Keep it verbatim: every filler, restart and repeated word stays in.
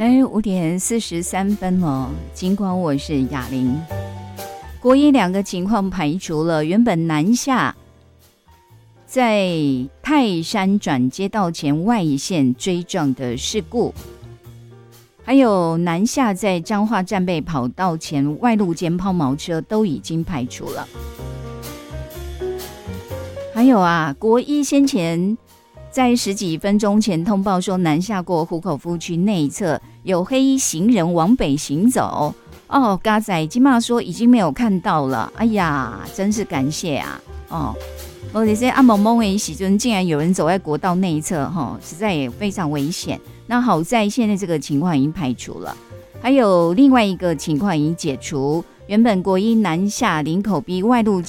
哎，五点四十三分了。尽管我是雅玲，国一两个情况排除了，原本南下在泰山转接道前外线追撞的事故，还有南下在彰化战备跑道前外路间抛锚车都已经排除了。还有啊，国一先前在十几分钟前通报说，南下过湖口夫区内侧有黑衣行人往北行走。哦，嘎仔今嘛说已经没有看到了。哎呀，真是感谢啊！哦，而且在阿蒙蒙的时阵，竟然有人走在国道内侧，哈、哦，实在也非常危险。那好在现在这个情况已经排除了，还有另外一个情况已经解除。原本国一南下林口 B 外路